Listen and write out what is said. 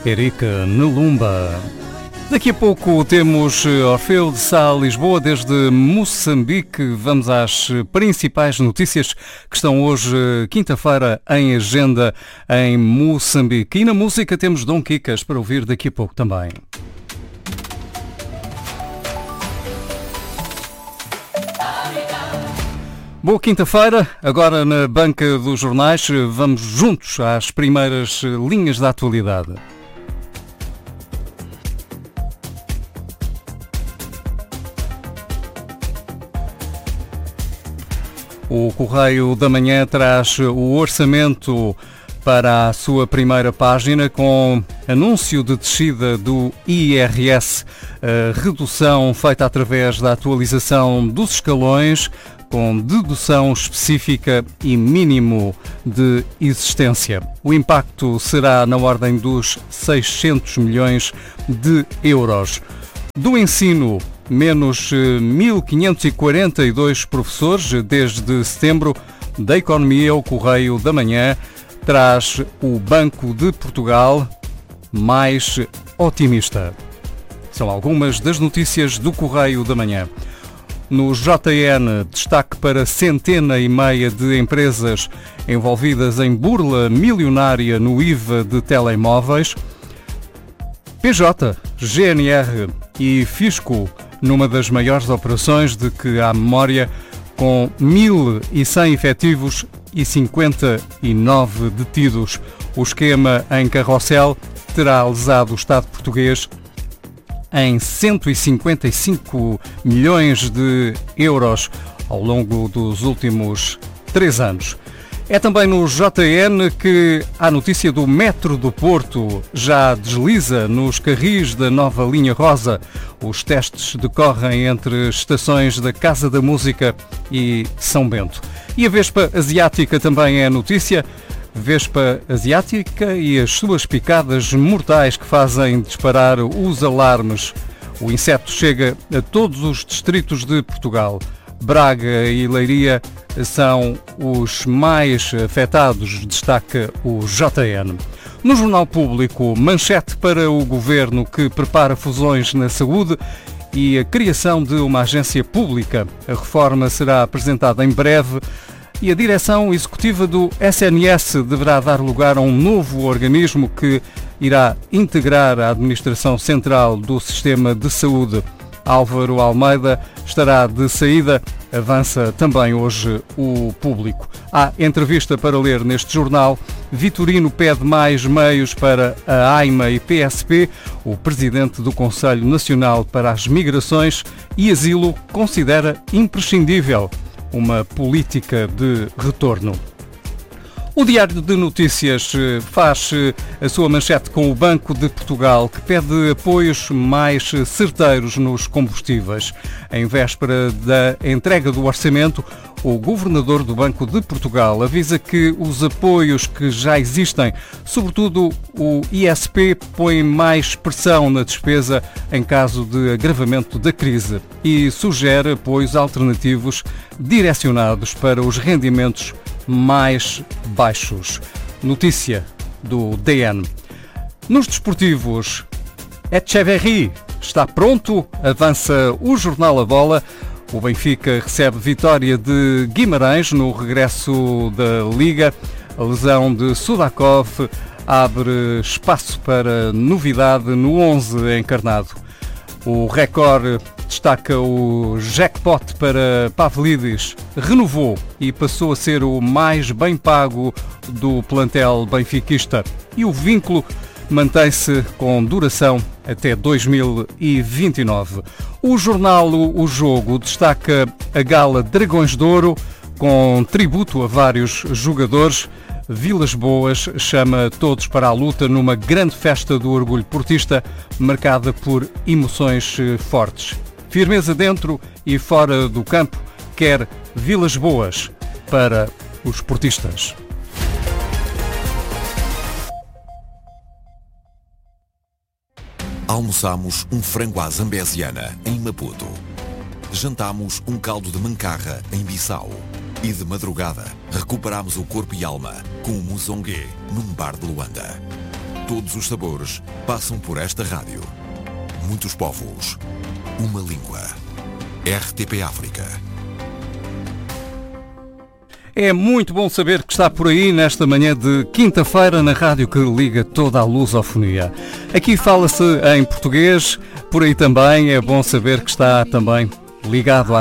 Erika Nelumba. Daqui a pouco temos Orfeu de Sá, Lisboa, desde Moçambique. Vamos às principais notícias que estão hoje, quinta-feira, em agenda em Moçambique. E na música temos Dom Kikas para ouvir daqui a pouco também. Boa quinta-feira, agora na banca dos jornais, vamos juntos às primeiras linhas da atualidade. O Correio da Manhã traz o orçamento para a sua primeira página com anúncio de descida do IRS, a redução feita através da atualização dos escalões, com dedução específica e mínimo de existência. O impacto será na ordem dos 600 milhões de euros. Do ensino, menos 1.542 professores desde setembro. Da economia, o Correio da Manhã traz o Banco de Portugal mais otimista. São algumas das notícias do Correio da Manhã. No JN, destaque para 150 de empresas envolvidas em burla milionária no IVA de telemóveis. PJ, GNR e Fisco, numa das maiores operações de que há memória, com 1.100 efetivos e 59 detidos. O esquema em carrossel terá lesado o Estado português em 155 milhões de euros ao longo dos últimos 3 anos. É também no JN que a notícia do Metro do Porto já desliza nos carris da nova linha rosa. Os testes decorrem entre estações da Casa da Música e São Bento. E a Vespa Asiática também é notícia. Vespa Asiática e as suas picadas mortais que fazem disparar os alarmes. O inseto chega a todos os distritos de Portugal. Braga e Leiria são os mais afetados, destaca o JN. No Jornal Público, manchete para o Governo que prepara fusões na saúde e a criação de uma agência pública. A reforma será apresentada em breve e a direção executiva do SNS deverá dar lugar a um novo organismo que irá integrar a administração central do sistema de saúde. Álvaro Almeida estará de saída, avança também hoje o Público. Há entrevista para ler neste jornal. Vitorino pede mais meios para a AIMA e PSP. O presidente do Conselho Nacional para as Migrações e Asilo considera imprescindível uma política de retorno. O Diário de Notícias faz a sua manchete com o Banco de Portugal, que pede apoios mais certeiros nos combustíveis. Em véspera da entrega do orçamento, o governador do Banco de Portugal avisa que os apoios que já existem, sobretudo o ISP, põem mais pressão na despesa em caso de agravamento da crise e sugere apoios alternativos direcionados para os rendimentos mais baixos. Notícia do DN. Nos desportivos, Etcheverry está pronto, avança o jornal A Bola. O Benfica recebe vitória de Guimarães no regresso da Liga. A lesão de Sudakov abre espaço para novidade no 11 encarnado. O Record destaca o jackpot para Pavlidis. Renovou e passou a ser o mais bem pago do plantel benfiquista. E o vínculo mantém-se com duração até 2029. O jornal O Jogo destaca a gala Dragões de Ouro com tributo a vários jogadores. Vilas Boas chama todos para a luta numa grande festa do orgulho portista marcada por emoções fortes. Firmeza dentro e fora do campo quer Vilas Boas para os portistas. Almoçamos um frango à zambesiana em Maputo. Jantámos um caldo de mancarra em Bissau. E de madrugada, recuperámos o corpo e alma com o muzongue num bar de Luanda. Todos os sabores passam por esta rádio. Muitos povos, uma língua. RTP África. É muito bom saber que está por aí nesta manhã de quinta-feira na rádio que liga toda a lusofonia. Aqui fala-se em português, por aí também é bom saber que está também ligado à